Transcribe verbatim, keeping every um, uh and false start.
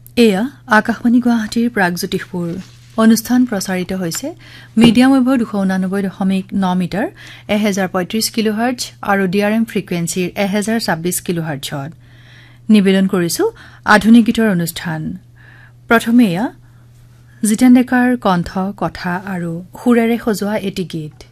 এয়া আকাশবাণী গুৱাহাটীৰ প্ৰাগজ্যোতিষপুৰ অনুষ্ঠান প্ৰচাৰিত হৈছে মিডিয়াম ৱেভৰ দুশ ঊনানব্বৈ দশমিক ন মিটাৰ এক হাজাৰ পঁয়ত্ৰিশ কিলোহাৰ্জ আৰু ডিআৰএম ফ্ৰিকুৱেন্সিৰ এক হাজাৰ ছাব্বিশ কিলোহাৰ্জত নিবেদন কৰিছো আধুনিক গীতৰ অনুষ্ঠান প্ৰথমে এয়া জিতেন ডেকাৰ কণ্ঠ কথা আৰু সুৰেৰে সজোৱা এটি গীত